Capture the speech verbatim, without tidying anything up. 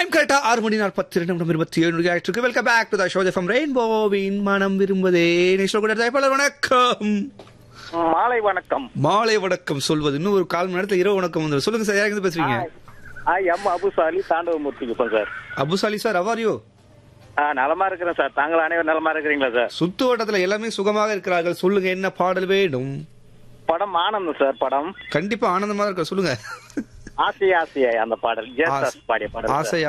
நேரம் கரெக்டா ஆறு மணி நாற்பத்தி ரெண்டு நிமிடம் இருபத்தி ஏழு ஆயிட்டு welcome back to the show from ரெயின்போவின் மனம் விரும்புதே நேஷனல் கூட தயப்பாளர் வணக்கம் மாலை வணக்கம். மாலை வணக்கம் சொல்வது இன்னும் ஒரு கால் மணி நேரத்துல இரவு வணக்கம் வந்து சொல்லுங்க சார். யாருக்கு பேசுறீங்க? M Abusali தாண்டவமூர்த்திக்கு sir. Abusali sir, how are you? நலமா இருக்கிறேன் சார். தாங்கள் அனைவரும் நலமா இருக்கிறீங்களா சார்? சுத்து வட்டத்துல எல்லாமே சுகமாக இருக்கிறார்கள். சொல்லுங்க, என்ன பாடல் வேணும்? படம் ஆனந்தம் சார். படம் கண்டிப்பா ஆனந்தமா இருக்க. சொல்லுங்க. ஆசை ஆசையா அந்த பாடல் பாடிய பாடல். ஆசை